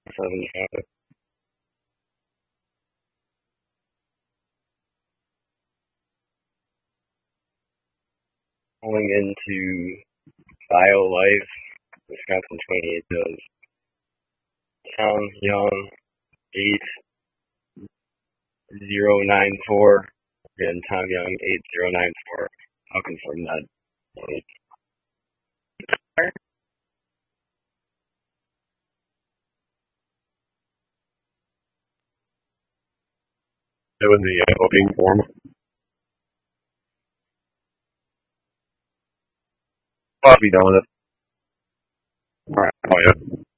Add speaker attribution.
Speaker 1: 7 traffic. Calling into BioLife, Wisconsin 28 does. Tom Young 8094. Again, Tom Young 8094. I'll confirm that.
Speaker 2: 'Doing the opening form. I'll be done with it. Alright, oh yeah.